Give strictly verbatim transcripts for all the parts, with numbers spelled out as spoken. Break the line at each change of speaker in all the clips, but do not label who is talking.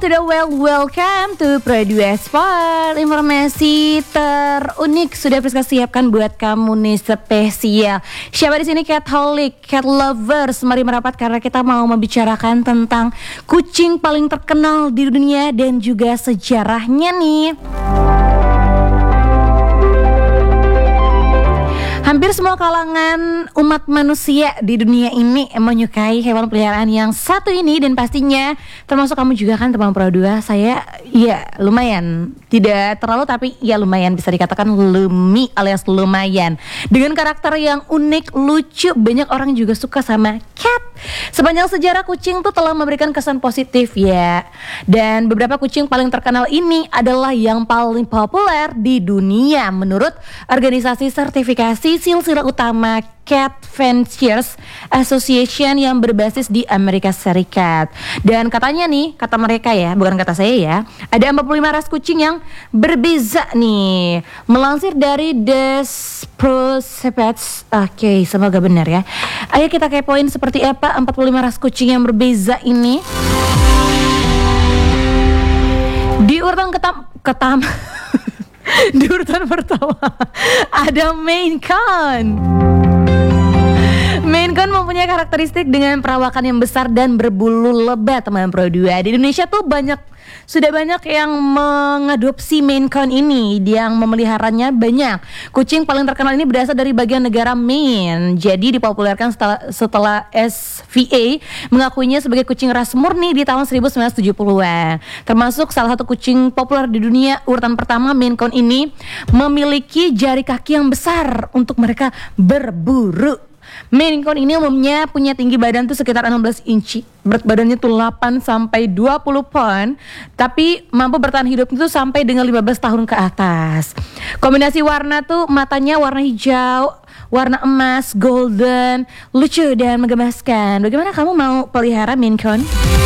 sudah well welcome to Pro dua Sport. Informasi terunik sudah Priska siapkan buat kamu nih spesial. Siapa di sini Catholic, cat lovers? Mari merapat karena kita mau membicarakan tentang kucing paling terkenal di dunia dan juga sejarahnya nih. Hampir semua kalangan umat manusia di dunia ini menyukai hewan peliharaan yang satu ini, dan pastinya termasuk kamu juga kan teman Pro dua. Saya ya lumayan, tidak terlalu tapi ya lumayan, bisa dikatakan lumi alias lumayan. Dengan karakter yang unik, lucu, banyak orang juga suka sama cat. Sepanjang sejarah kucing tuh telah memberikan kesan positif ya. Dan beberapa kucing paling terkenal ini adalah yang paling populer di dunia menurut organisasi sertifikasi silsilah utama Cat Fanciers Association yang berbasis di Amerika Serikat. Dan katanya nih, kata mereka ya, bukan kata saya ya, ada empat puluh lima ras kucing yang berbeza nih. Melansir dari Desprocepts. Oke, okay, semoga benar ya. Ayo kita kepoin seperti apa empat puluh lima ras kucing yang berbeza ini. Di urutan ketam ketam Di urutan pertama ada Maine Coon. Maine Coon mempunyai karakteristik dengan perawakan yang besar dan berbulu lebat, teman Pro dua. Di Indonesia tuh banyak sudah banyak yang mengadopsi Maine Coon ini, yang memeliharanya banyak. Kucing paling terkenal ini berasal dari bagian negara Maine. Jadi dipopulerkan setelah, setelah S V A mengakuinya sebagai kucing ras murni di tahun seribu sembilan ratus tujuh puluhan. Termasuk salah satu kucing populer di dunia, urutan pertama Maine Coon ini memiliki jari kaki yang besar untuk mereka berburu. Maine Coon ini umumnya punya tinggi badan tuh sekitar enam belas inci, berat badannya tuh delapan sampai dua puluh pound, tapi mampu bertahan hidup itu sampai dengan lima belas tahun ke atas. Kombinasi warna tuh matanya warna hijau, warna emas, golden, lucu dan menggemaskan. Bagaimana kamu mau pelihara Maine Coon?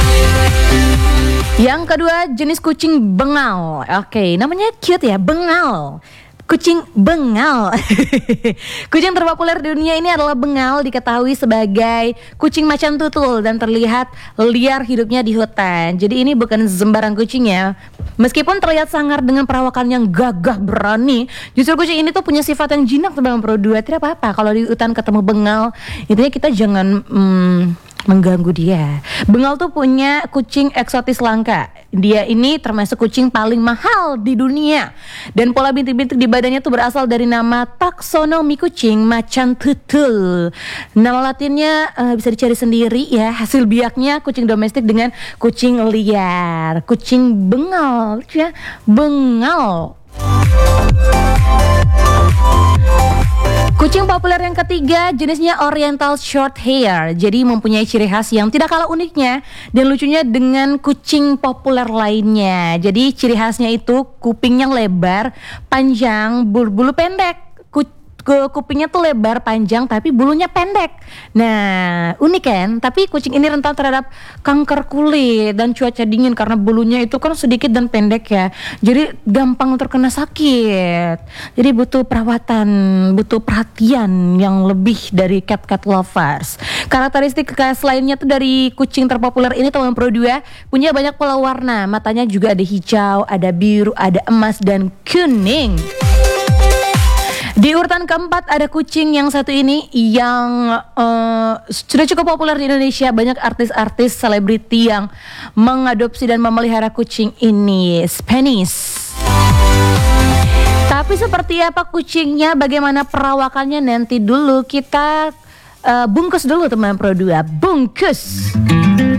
Yang kedua, jenis kucing bengal. Oke, namanya cute ya, bengal. Kucing bengal. Kucing terpopuler di dunia ini adalah bengal, diketahui sebagai kucing macan tutul dan terlihat liar hidupnya di hutan. Jadi ini bukan sembarang kucing ya. Meskipun terlihat sangar dengan perawakan yang gagah berani, justru kucing ini tuh punya sifat yang jinak teman Pro dua. Tidak apa-apa kalau di hutan ketemu bengal, intinya kita jangan hmm, mengganggu dia. Bengal tuh punya kucing eksotis langka. Dia ini termasuk kucing paling mahal di dunia. Dan pola bintik-bintik di badannya tuh berasal dari nama taksonomi kucing macan tutul. Nama latinnya uh, bisa dicari sendiri ya. Hasil biaknya kucing domestik dengan kucing liar. Kucing bengal ya, bengal. Kucing populer yang ketiga jenisnya Oriental Shorthair. Jadi mempunyai ciri khas yang tidak kalah uniknya dan lucunya dengan kucing populer lainnya. Jadi ciri khasnya itu kupingnya lebar, panjang, berbulu pendek. Ke kupingnya tuh lebar, panjang, tapi bulunya pendek. Nah, unik kan? Tapi kucing ini rentan terhadap kanker kulit dan cuaca dingin karena bulunya itu kan sedikit dan pendek ya. Jadi gampang terkena sakit. Jadi butuh perawatan, butuh perhatian yang lebih dari cat-cat lovers. Karakteristik khas lainnya tuh dari kucing terpopuler ini teman Pro dua, punya banyak pola warna. Matanya juga ada hijau, ada biru, ada emas dan kuning. Di urutan keempat ada kucing yang satu ini yang uh, sudah cukup populer di Indonesia. Banyak artis-artis selebriti yang mengadopsi dan memelihara kucing ini, Spanish. Tapi seperti apa kucingnya, bagaimana perawakannya, nanti dulu kita uh, bungkus dulu teman Pro dua. Bungkus.